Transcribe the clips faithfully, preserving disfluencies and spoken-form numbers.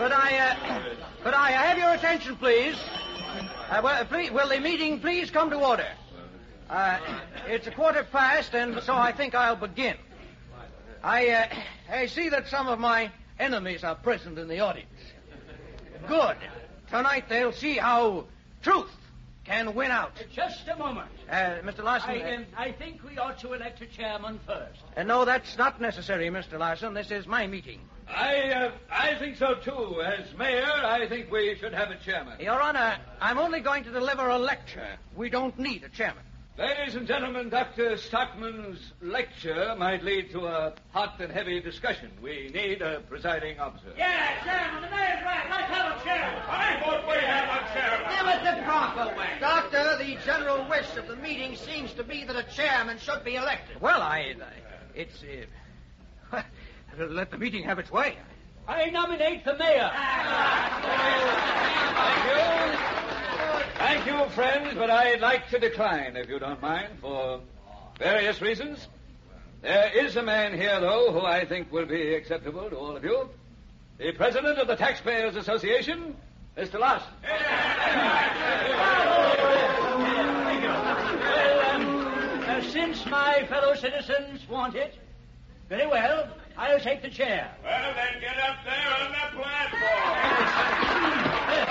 could I, uh, could I have your attention, please? Uh, well, please? Will the meeting please come to order? Uh, it's a quarter past, and so I think I'll begin. I, uh, I see that some of my enemies are present in the audience. Good. Tonight they'll see how truth can win out. Just a moment. Uh, Mister Larson... I, uh, I think we ought to elect a chairman first. Uh, no, that's not necessary, Mister Larson. This is my meeting. I, uh, I think so, too. As mayor, I think we should have a chairman. Your Honor, I'm only going to deliver a lecture. We don't need a chairman. Ladies and gentlemen, Doctor Stockman's lecture might lead to a hot and heavy discussion. We need a presiding officer. Yeah, chairman, the mayor's right. Let's have a chairman. I vote we have a chairman. Give it the proper way. Doctor, the general wish of the meeting seems to be that a chairman should be elected. Well, I... I it's... Uh, let the meeting have its way. I nominate the mayor. Thank you. Thank you, friends, but I'd like to decline, if you don't mind, for various reasons. There is a man here, though, who I think will be acceptable to all of you. The president of the Taxpayers Association, Mister Larson. Well, um, uh, since my fellow citizens want it, very well, I'll take the chair. Well, then get up there on the platform.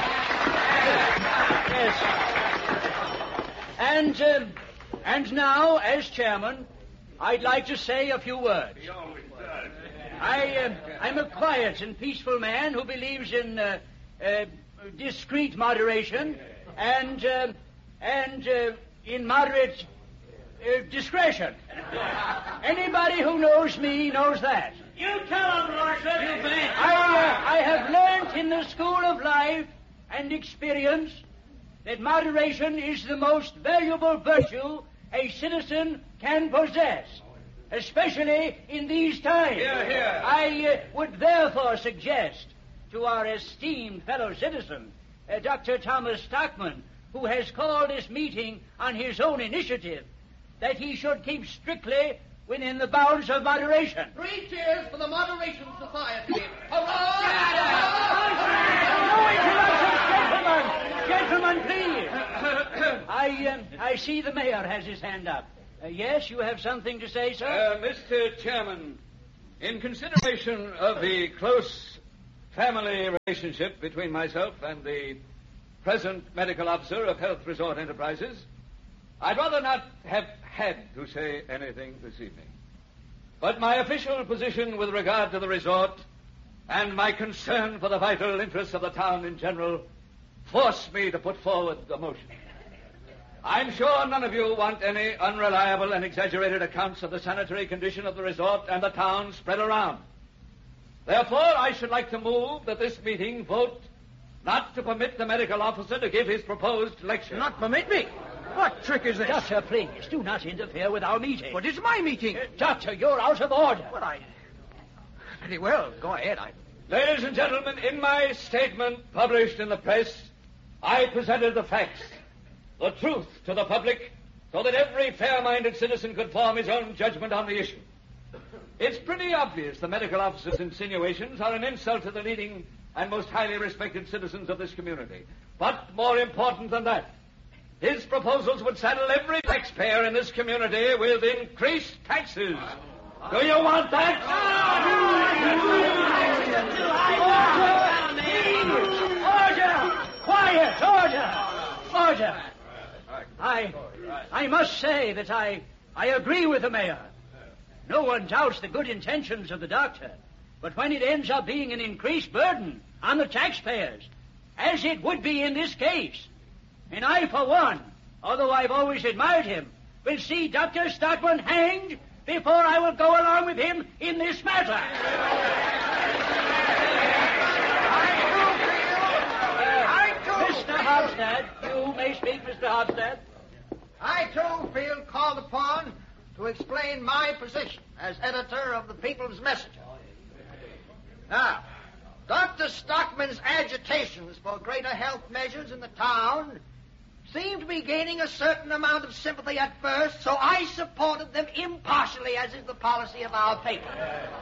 Yes. And, um, and now, as chairman, I'd like to say a few words. He always does. I, uh, I'm a quiet and peaceful man who believes in uh, uh, discreet moderation and, uh, and uh, in moderate uh, discretion. Anybody who knows me knows that. You tell him, Larson. You bet. I, uh, I have learned in the school of life and experience that moderation is the most valuable virtue a citizen can possess, especially in these times. Hear, hear. I uh, would therefore suggest to our esteemed fellow citizen, uh, Doctor Thomas Stockman, who has called this meeting on his own initiative, that he should keep strictly within the bounds of moderation. Three cheers for the Moderation Society. Hurrah! No interruptions, gentlemen! Gentlemen, please. I, um, I see the mayor has his hand up. Uh, yes, you have something to say, sir? Uh, Mister Chairman, in consideration of the close family relationship between myself and the present medical officer of Health Resort Enterprises, I'd rather not have had to say anything this evening. But my official position with regard to the resort and my concern for the vital interests of the town in general force me to put forward the motion. I'm sure none of you want any unreliable and exaggerated accounts of the sanitary condition of the resort and the town spread around. Therefore, I should like to move that this meeting vote not to permit the medical officer to give his proposed lecture. Not permit me? What trick is this? Doctor, please, do not interfere with our meeting. What is my meeting? Uh, Doctor, you're out of order. Well, I... Very well. Go ahead. I... Ladies and gentlemen, in my statement published in the press, I presented the facts, the truth to the public, so that every fair-minded citizen could form his own judgment on the issue. It's pretty obvious the medical officer's insinuations are an insult to the leading and most highly respected citizens of this community. But more important than that, his proposals would saddle every taxpayer in this community with increased taxes. Do you want that? Order! Quiet! Order! Order! I, I must say that I, I agree with the mayor. No one doubts the good intentions of the doctor, but when it ends up being an increased burden on the taxpayers, as it would be in this case, and I, for one, although I've always admired him, will see Doctor Stockman hanged before I will go along with him in this matter. Mister Hofstad, you may speak, Mister Hofstad. I, too, feel called upon to explain my position as editor of the People's Messenger. Now, Doctor Stockman's agitations for greater health measures in the town seemed to be gaining a certain amount of sympathy at first, so I supported them impartially, as is the policy of our paper.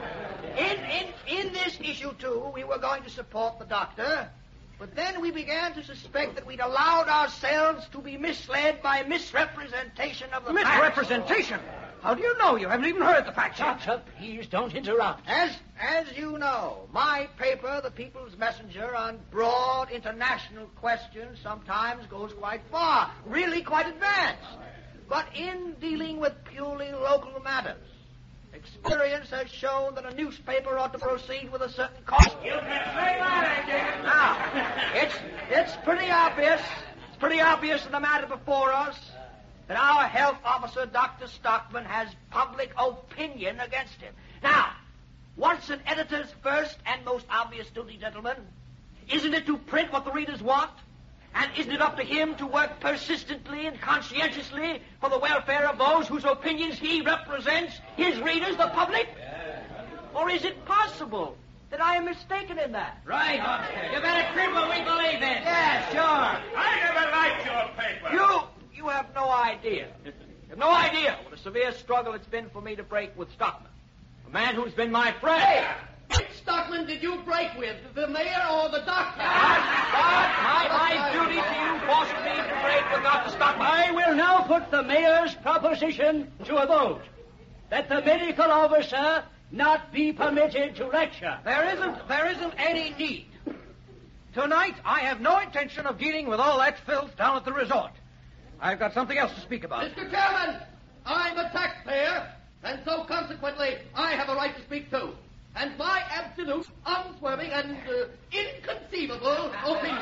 In, in, in this issue, too, we were going to support the doctor, but then we began to suspect that we'd allowed ourselves to be misled by misrepresentation of the Misrepresentation? How do you know? You haven't even heard the facts yet. Doctor, please don't interrupt. As, as you know, my paper, The People's Messenger, on broad international questions sometimes goes quite far, really quite advanced. But in dealing with purely local matters, experience has shown that a newspaper ought to proceed with a certain caution. You can say that again. Now, it's, it's pretty obvious, it's pretty obvious in the matter before us that our health officer, Doctor Stockman, has public opinion against him. Now, what's an editor's first and most obvious duty, gentlemen? Isn't it to print what the readers want? And isn't it up to him to work persistently and conscientiously for the welfare of those whose opinions he represents, his readers, the public? Or is it possible that I am mistaken in that? Right. You better print what we believe in. Yeah, sure. I never liked your paper. You, you have no idea. You have no idea what a severe struggle it's been for me to break with Stockman, a man who's been my friend. Hey, which Stockman did you break with, the mayor or the doctor? God, my, my duty to you forces me to break with Doctor Stockman. I will now put the mayor's proposition to a vote that the medical officer not be permitted to lecture. There isn't, there isn't any need. Tonight, I have no intention of dealing with all that filth down at the resort. I've got something else to speak about. Mister Chairman, I'm a taxpayer, and so consequently, I have a right to speak too. And my absolute, unswerving, and uh, inconceivable opinion.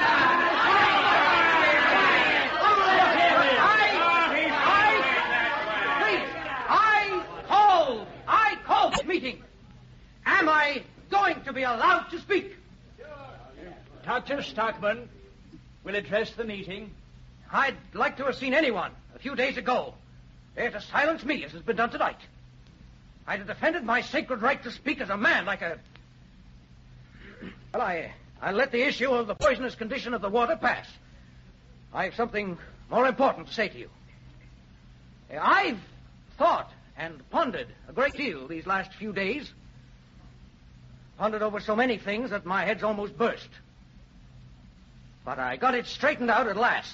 I call, I call this meeting. Am I going to be allowed to speak? Doctor Stockman will address the meeting. I'd like to have seen anyone a few days ago there to silence me as has been done tonight. I'd have defended my sacred right to speak as a man, like a... Well, I, I let the issue of the poisonous condition of the water pass. I have something more important to say to you. I've thought and pondered a great deal these last few days. Pondered over so many things that my head's almost burst. But I got it straightened out at last.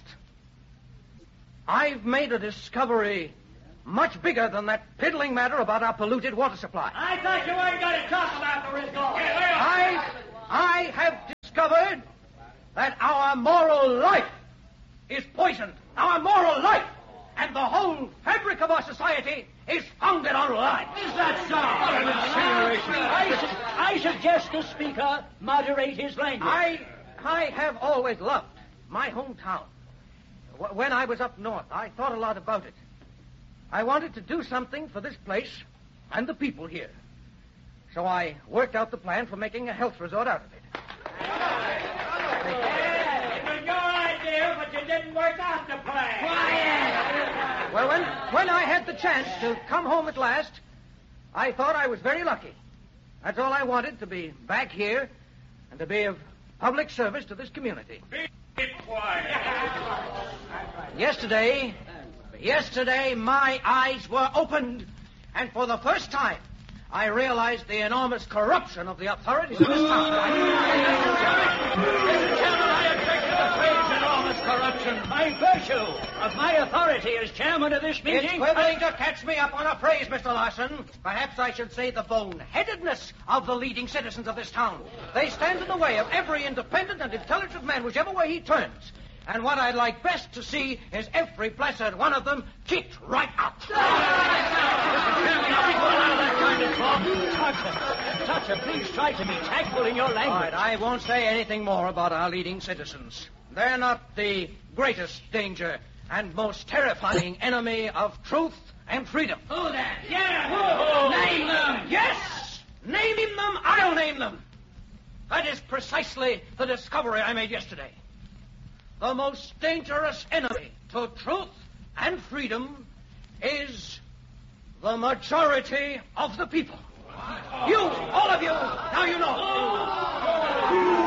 I've made a discovery much bigger than that piddling matter about our polluted water supply. I thought you weren't going to talk about the result. I, I have discovered that our moral life is poisoned. Our moral life and the whole fabric of our society is founded on lies. Is that so? What an insinuation. I, su- I suggest the speaker moderate his language. I, I have always loved my hometown. Wh- When I was up north, I thought a lot about it. I wanted to do something for this place and the people here. So I worked out the plan for making a health resort out of it. Yeah, it was your idea, but you didn't work out the plan. Quiet! Well, when, when I had the chance to come home at last, I thought I was very lucky. That's all I wanted, to be back here and to be of public service to this community. Be quiet. Yesterday, yesterday, my eyes were opened, and for the first time, I realized the enormous corruption of the authorities of this town. Mister Chairman, I object to the phrase enormous corruption. By virtue of my authority as chairman of this meeting... It's quibbling to catch me up on a phrase, Mister Larson. Perhaps I should say the boneheadedness of the leading citizens of this town. They stand in the way of every independent and intelligent man, whichever way he turns. And what I'd like best to see is every blessed one of them kicked right out. Doctor, Doctor, please try to be tactful in your language. All right, I won't say anything more about our leading citizens. They're not the greatest danger and most terrifying enemy of truth and freedom. Who then? Yeah, who? Name them. Yes! Naming them, I'll name them. That is precisely the discovery I made yesterday. The most dangerous enemy to truth and freedom is the majority of the people. You, all of you, now you know.